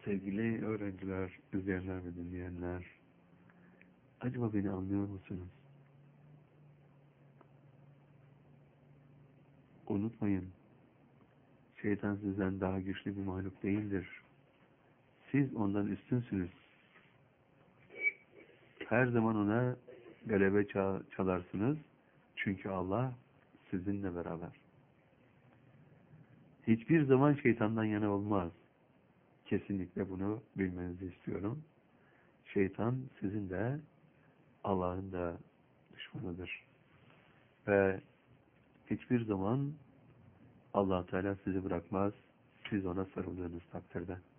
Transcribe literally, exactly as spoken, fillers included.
Sevgili öğrenciler, izleyenler ve dinleyenler, acaba beni anlıyor musunuz? Unutmayın, şeytan sizden daha güçlü bir mahluk değildir. Siz ondan üstünsünüz. Her zaman ona galebe çalarsınız. Çünkü Allah sizinle beraber. Hiçbir zaman şeytandan yana olmaz. Kesinlikle bunu bilmenizi istiyorum. Şeytan sizin de Allah'ın da düşmanıdır. Ve hiçbir zaman Allah Teala sizi bırakmaz, siz ona sarıldığınız takdirde.